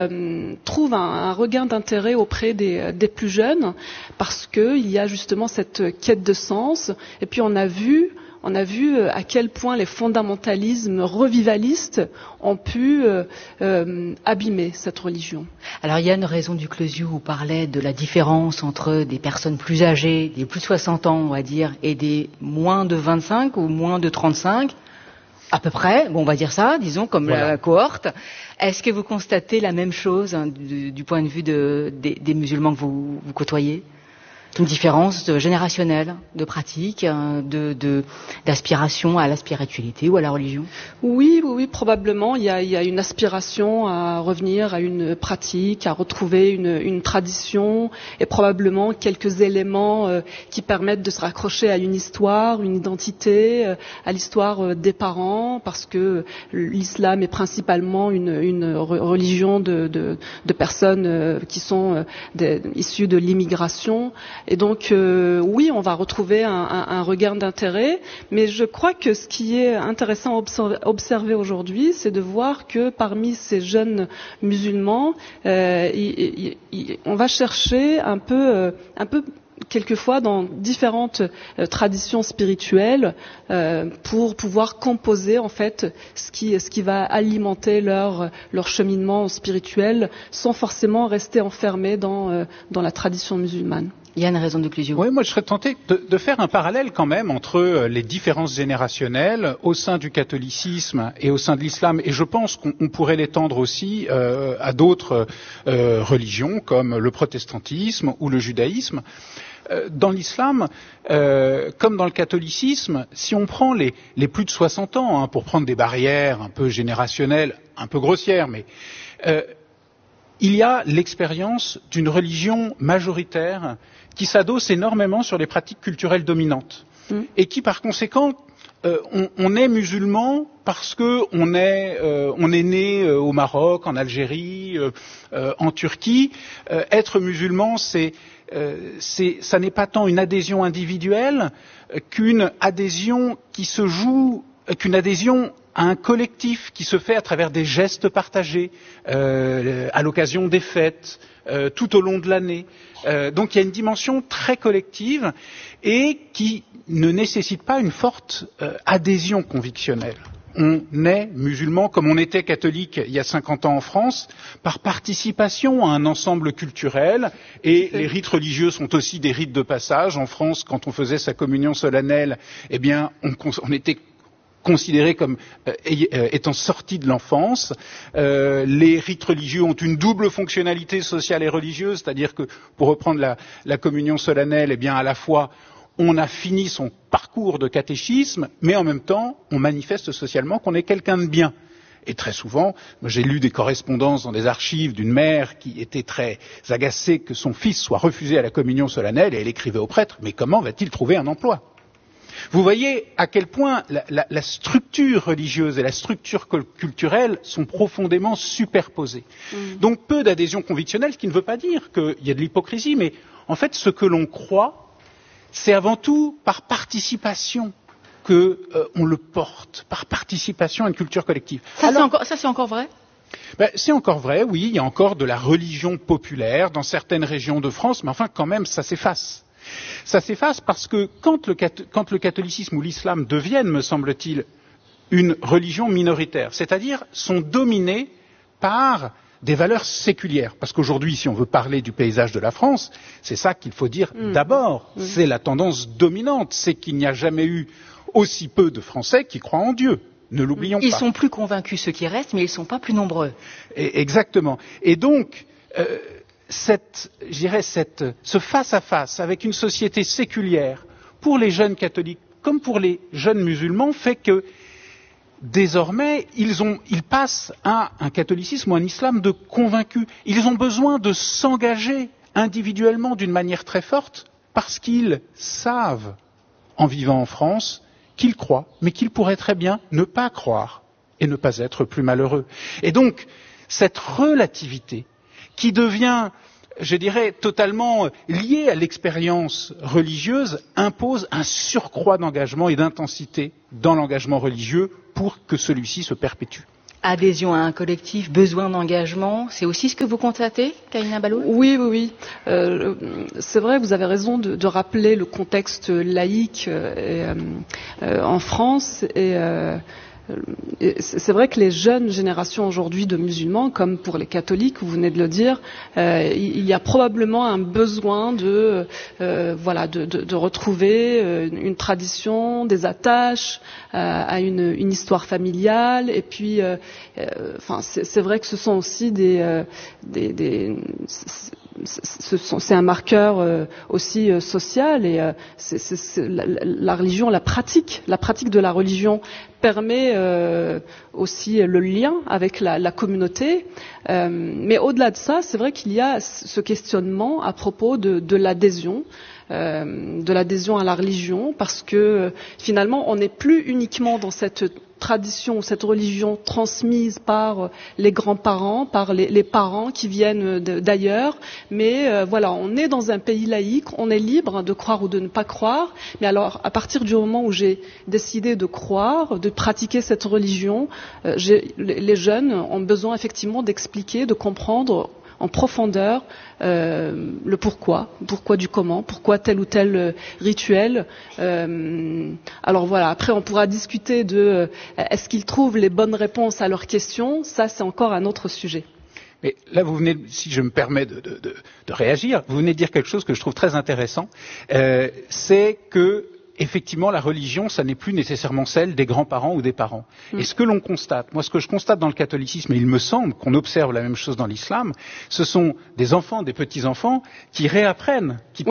trouve un regain d'intérêt auprès des plus jeunes parce qu'il y a justement cette quête de sens. Et puis on a vu à quel point les fondamentalismes revivalistes ont pu abîmer cette religion. Alors Yann Raison du Closiou vous parlait de la différence entre des personnes plus âgées, des plus de 60 ans on va dire, et des moins de 25 ou moins de 35. À peu près, bon, on va dire ça, disons, comme voilà. La cohorte. Est-ce que vous constatez la même chose du point de vue des musulmans que vous côtoyez? Une différence générationnelle, de pratique, d'aspiration à la spiritualité ou à la religion? Oui, probablement. Il y a une aspiration à revenir à une pratique, à retrouver une tradition et probablement quelques éléments qui permettent de se raccrocher à une histoire, une identité, à l'histoire des parents, parce que l'islam est principalement une religion de personnes qui sont issues de l'immigration. Et donc, oui, on va retrouver un regain d'intérêt, mais je crois que ce qui est intéressant à observer aujourd'hui, c'est de voir que parmi ces jeunes musulmans, on va chercher un peu quelquefois dans différentes traditions spirituelles pour pouvoir composer en fait ce qui va alimenter leur cheminement spirituel sans forcément rester enfermé dans la tradition musulmane. Yann Raison du Closiou. Oui, moi je serais tenté de faire un parallèle quand même entre les différences générationnelles au sein du catholicisme et au sein de l'islam, et je pense qu'on pourrait l'étendre aussi à d'autres religions comme le protestantisme ou le judaïsme. Dans l'islam, comme dans le catholicisme, si on prend les plus de 60 ans, pour prendre des barrières un peu générationnelles, un peu grossières, mais il y a l'expérience d'une religion majoritaire qui s'adosse énormément sur les pratiques culturelles dominantes et qui, par conséquent, on est musulman parce que on est né au Maroc, en Algérie, en Turquie. Être musulman, ça n'est pas tant une adhésion individuelle qu'une adhésion qui se joue, qu'une adhésion à un collectif qui se fait à travers des gestes partagés à l'occasion des fêtes, tout au long de l'année. Donc il y a une dimension très collective et qui ne nécessite pas une forte adhésion convictionnelle. On est musulman comme on était catholique il y a 50 ans en France, par participation à un ensemble culturel, et les rites religieux sont aussi des rites de passage. En France, quand on faisait sa communion solennelle, eh bien, on était considérés comme étant sortis de l'enfance. Les rites religieux ont une double fonctionnalité sociale et religieuse, c'est-à-dire que, pour reprendre la communion solennelle, eh bien, à la fois, on a fini son parcours de catéchisme, mais en même temps, on manifeste socialement qu'on est quelqu'un de bien. Et très souvent, j'ai lu des correspondances dans des archives d'une mère qui était très agacée que son fils soit refusé à la communion solennelle, et elle écrivait au prêtre, mais comment va-t-il trouver un emploi ? Vous voyez à quel point la structure religieuse et la structure culturelle sont profondément superposées. Donc peu d'adhésion convictionnelle, ce qui ne veut pas dire qu'il y a de l'hypocrisie, mais en fait ce que l'on croit, c'est avant tout par participation qu'on le porte, par participation à une culture collective. Ça c'est encore vrai ? C'est encore vrai, oui, il y a encore de la religion populaire dans certaines régions de France, mais enfin quand même ça s'efface. Ça s'efface parce que quand le catholicisme ou l'islam deviennent, me semble-t-il, une religion minoritaire, c'est-à-dire sont dominés par des valeurs séculières. Parce qu'aujourd'hui, si on veut parler du paysage de la France, c'est ça qu'il faut dire d'abord. C'est la tendance dominante, c'est qu'il n'y a jamais eu aussi peu de Français qui croient en Dieu. Ne l'oublions pas. Ils sont plus convaincus ceux qui restent, mais ils ne sont pas plus nombreux. Exactement. Et donc, ce face-à-face avec une société séculière, pour les jeunes catholiques comme pour les jeunes musulmans, fait que désormais, ils passent à un catholicisme ou un islam de convaincus. Ils ont besoin de s'engager individuellement d'une manière très forte parce qu'ils savent, en vivant en France, qu'ils croient, mais qu'ils pourraient très bien ne pas croire et ne pas être plus malheureux. Et donc, cette relativité qui devient, je dirais, totalement liée à l'expérience religieuse, impose un surcroît d'engagement et d'intensité dans l'engagement religieux pour que celui-ci se perpétue. Adhésion à un collectif, besoin d'engagement, c'est aussi ce que vous constatez, Kahina Bahloul ? Oui. C'est vrai, vous avez raison de rappeler le contexte laïque en France et c'est vrai que les jeunes générations aujourd'hui de musulmans, comme pour les catholiques, vous venez de le dire, il y a probablement un besoin de retrouver une tradition, des attaches à une histoire familiale. Et puis, c'est vrai que ce sont aussi c'est un marqueur aussi social et la religion, la pratique de la religion permet aussi le lien avec la communauté. Mais au-delà de ça, c'est vrai qu'il y a ce questionnement à propos de l'adhésion. De l'adhésion à la religion, parce que finalement on n'est plus uniquement dans cette tradition, cette religion transmise par les grands-parents, par les parents qui viennent d'ailleurs, mais on est dans un pays laïque, on est libre de croire ou de ne pas croire, mais alors à partir du moment où j'ai décidé de croire, de pratiquer cette religion, les jeunes ont besoin effectivement d'expliquer, de comprendre en profondeur le pourquoi du comment, pourquoi tel ou tel rituel. Alors voilà, après on pourra discuter de est-ce qu'ils trouvent les bonnes réponses à leurs questions, ça c'est encore un autre sujet. Mais là, vous venez, si je me permets de réagir, vous venez de dire quelque chose que je trouve très intéressant, c'est que effectivement, la religion, ça n'est plus nécessairement celle des grands-parents ou des parents. Et ce que l'on constate, moi ce que je constate dans le catholicisme, et il me semble qu'on observe la même chose dans l'islam, ce sont des enfants, des petits-enfants qui réapprennent, qui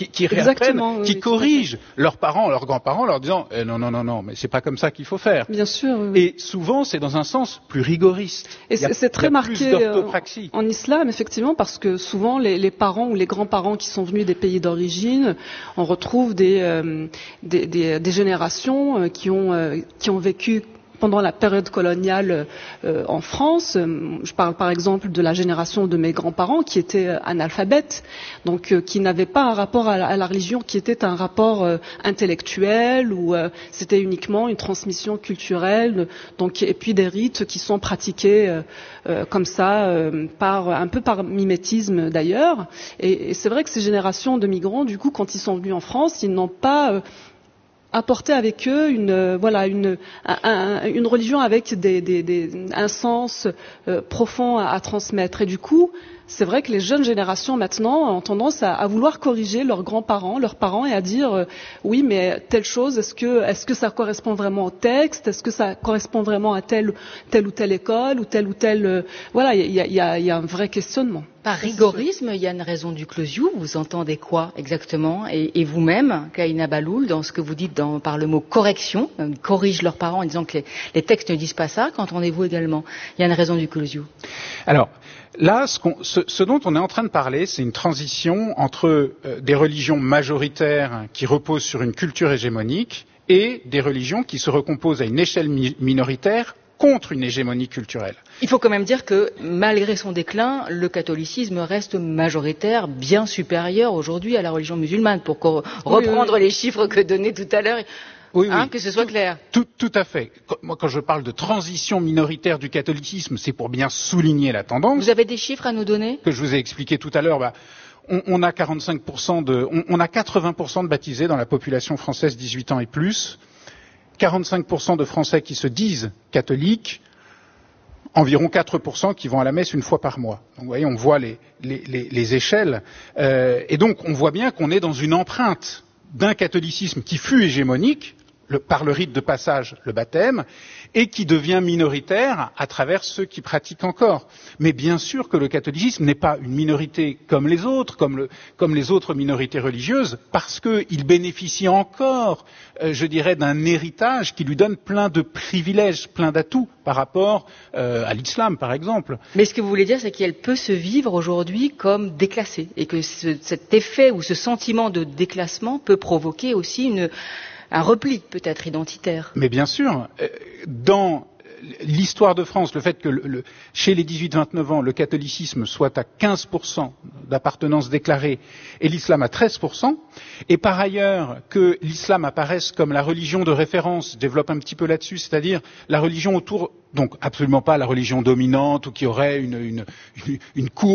corrigent leurs parents, leurs grands-parents, en leur disant non, mais c'est pas comme ça qu'il faut faire. Bien sûr. Oui. Et souvent, c'est dans un sens plus rigoriste. Et c'est très marqué en islam, effectivement, parce que souvent les parents ou les grands-parents qui sont venus des pays d'origine, on retrouve des générations qui ont vécu pendant la période coloniale en France. Je parle par exemple de la génération de mes grands-parents qui étaient analphabètes, donc qui n'avaient pas un rapport à la religion qui était un rapport intellectuel ou c'était uniquement une transmission culturelle, donc et puis des rites qui sont pratiqués comme ça un peu par mimétisme d'ailleurs. Et c'est vrai que ces générations de migrants, du coup, quand ils sont venus en France, ils n'ont pas apporter avec eux une religion avec un sens profond à transmettre. Et du coup, c'est vrai que les jeunes générations maintenant ont tendance à vouloir corriger leurs grands-parents, leurs parents, et à dire oui, mais telle chose, est-ce que ça correspond vraiment au texte, est-ce que ça correspond vraiment à telle ou telle école ou telle voilà, il y a un vrai questionnement. Par rigorisme, il y a une raison du closiou. Vous entendez quoi exactement? Et vous-même, Kahina Bahloul, dans ce que vous dites par le mot correction, ils corrigent leurs parents en disant que les textes ne disent pas ça. Qu'entendez-vous également? Il y a une raison du closiou. Alors, là, ce dont on est en train de parler, c'est une transition entre des religions majoritaires qui reposent sur une culture hégémonique et des religions qui se recomposent à une échelle minoritaire contre une hégémonie culturelle. Il faut quand même dire que, malgré son déclin, le catholicisme reste majoritaire, bien supérieur aujourd'hui à la religion musulmane, pour reprendre les chiffres que donnait tout à l'heure. Oui. Que ce soit clair. Tout à fait. Moi, quand je parle de transition minoritaire du catholicisme, c'est pour bien souligner la tendance. Vous avez des chiffres à nous donner? Que je vous ai expliqué tout à l'heure. On a 45% on a 80% de baptisés dans la population française 18 ans et plus. 45% de Français qui se disent catholiques, environ 4% qui vont à la messe une fois par mois. Donc vous voyez, on voit les échelles. Et donc on voit bien qu'on est dans une empreinte d'un catholicisme qui fut hégémonique, par le rite de passage, le baptême, et qui devient minoritaire à travers ceux qui pratiquent encore. Mais bien sûr que le catholicisme n'est pas une minorité comme les autres, comme les autres minorités religieuses, parce qu'il bénéficie encore, je dirais, d'un héritage qui lui donne plein de privilèges, plein d'atouts par rapport à l'islam, par exemple. Mais ce que vous voulez dire, c'est qu'elle peut se vivre aujourd'hui comme déclassée, et que cet effet ou ce sentiment de déclassement peut provoquer aussi un repli peut-être identitaire. Mais bien sûr, dans l'histoire de France, le fait que chez les 18-29 ans, le catholicisme soit à 15% d'appartenance déclarée et l'islam à 13%, et par ailleurs que l'islam apparaisse comme la religion de référence, je développe un petit peu là-dessus, c'est-à-dire la religion autour, donc absolument pas la religion dominante ou qui aurait une cour